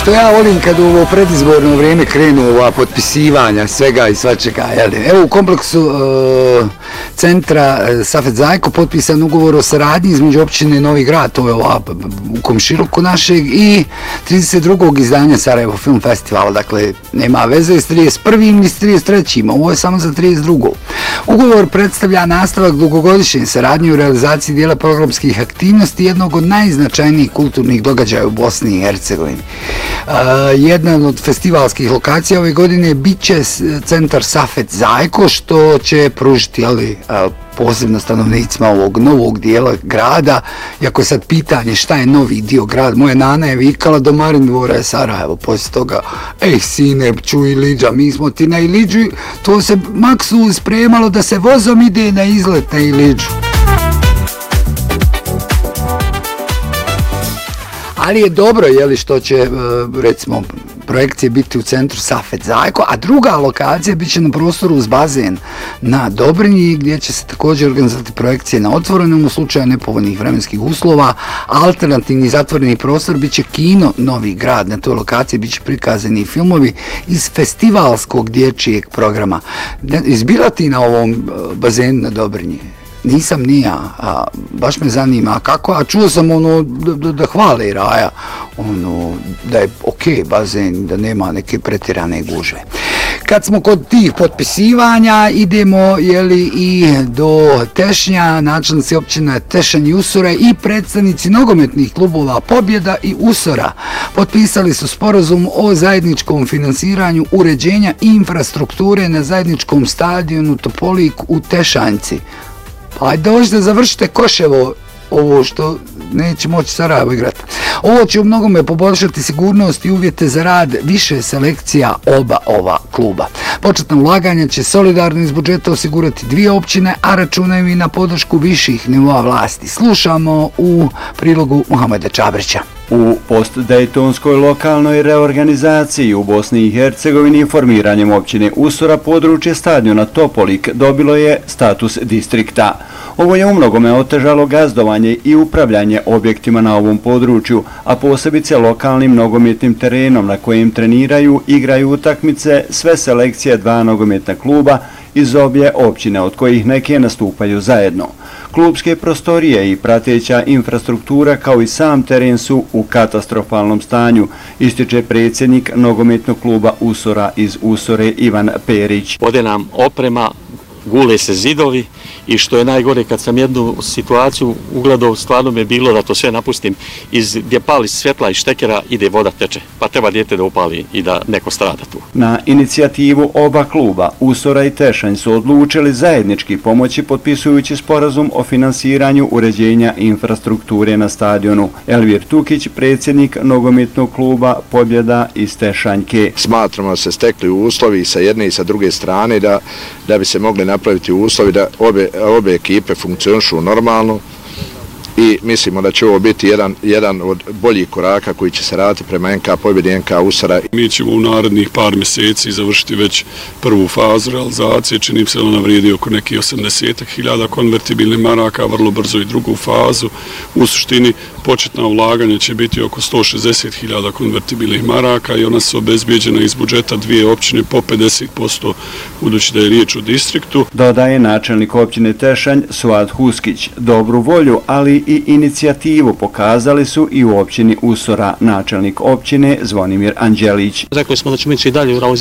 što ja volim kad u ovo predizborno vrijeme krenu ova potpisivanja svega i svačega. Evo u kompleksu centra Safet Zajko potpisan ugovor o saradnji između općine Novi Grad, to je ova u komšiluku našeg, i 32. izdanja Sarajevo Film Festivala. Dakle, nema veze s 31. ni s 33. Ovo je samo za 32. Ugovor predstavlja nastavak dugogodišnje saradnje u realizaciji dijela programskih aktivnosti jednog od najznačajnijih kulturnih događaja u Bosni i Hercegovini. Jedna od festivalskih lokacija ove godine bit će centar Safet Zajko, što će pružiti posebno stanovnicima ovog novog dijela grada. Iako je sad pitanje šta je novi dio grada, moja nana je vikala do Marindvora je Sarajevo, poslije toga, sine, čuj Iliđa, mi smo ti na Iliđu, to se maksu spremalo da se vozom ide na izlet na Iliđu. Ali je dobro, što će, recimo, projekcije biti u centru Safet Zajko, a druga lokacija bit će na prostoru uz bazen na Dobrinji, gdje će se također organizovati projekcije na otvorenom u slučaju nepovoljnih vremenskih uslova. Alternativni zatvoreni prostor bit će kino Novi Grad. Na toj lokaciji bit će prikazani filmovi iz festivalskog dječjeg programa. Izbila ti na ovom bazenu na Dobrinji? Nisam ni ja, baš me zanima kako, a čuo sam da hvale Raja, da je okej bazen, da nema neke pretjerane gužve. Kad smo kod tih potpisivanja, idemo i do Tešnja, načelnici općina Tešanj i Usora i predstavnici nogometnih klubova Pobjeda i Usora potpisali su sporazum o zajedničkom finansiranju uređenja infrastrukture na zajedničkom stadionu Topolik u Tešanjci. Ajde, dođite, završite Koševo, ovo što neće moći Sarajevo igrati. Ovo će u mnogome poboljšati sigurnost i uvjete za rad više selekcija oba ova kluba. Početna ulaganja će solidarno iz budžeta osigurati 2 općine, a računaju i na podršku viših nivoa vlasti. Slušamo u prilogu Muhameda Čabrića. U postdejtonskoj lokalnoj reorganizaciji u Bosni i Hercegovini formiranjem općine Usora područje stadiona Topolik dobilo je status distrikta. Ovo je u mnogome otežalo gazdovanje i upravljanje objektima na ovom području, a posebice lokalnim nogometnim terenom na kojem treniraju, igraju utakmice sve selekcije 2 nogometna kluba iz obje općine, od kojih neke nastupaju zajedno. Klubske prostorije i prateća infrastruktura kao i sam teren su u katastrofalnom stanju, ističe predsjednik nogometnog kluba Usora iz Usore Ivan Perić. Ode nam oprema, gule se zidovi i što je najgore, kad sam jednu situaciju ugledao, stvarno mi je bilo da to sve napustim, gdje pali svjetla i štekera ide voda teče, pa treba dijete da upali i da neko strada tu. Na inicijativu oba kluba, Usora i Tešanj, su odlučili zajednički pomoći potpisujući sporazum o finansiranju uređenja infrastrukture na stadionu. Elvir Tukić, predsjednik nogometnog kluba Pobjeda iz Tešanjke. Smatramo da se stekli uslovi sa jedne i sa druge strane da bi se mogli napraviti uslovi da obe ekipe funkcionišu normalno i mislimo da će ovo biti jedan od boljih koraka koji će se raditi prema NK Pobjedi i NK Usora. Mi ćemo u narednih par mjeseci završiti već prvu fazu realizacije, čini se ona vrijedi oko nekih 80.000 konvertibilnih maraka, vrlo brzo i drugu fazu. U suštini početna ulaganja će biti oko 160.000 konvertibilnih maraka i ona su obezbijeđena iz budžeta 2 općine po 50%, budući da je riječ o distriktu. Dodaje načelnik općine Tešanj Suad Huskić. Dobru volju, ali i inicijativu pokazali su i u općini Usora, načelnik općine Zvonimir Anđelić. Rekli smo da ćemo ići dalje u